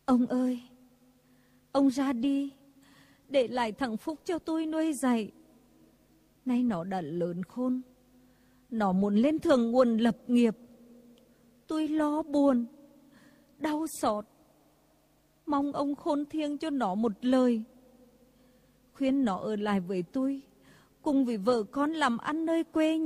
Ông ơi, ông ra đi, để lại thằng Phúc cho tôi nuôi dạy. Nay nó đã lớn khôn, nó muốn lên thượng nguồn lập nghiệp. Tôi lo buồn, đau xót, mong ông khôn thiêng cho nó một lời, khuyên nó ở lại với tôi, cùng với vợ con làm ăn nơi quê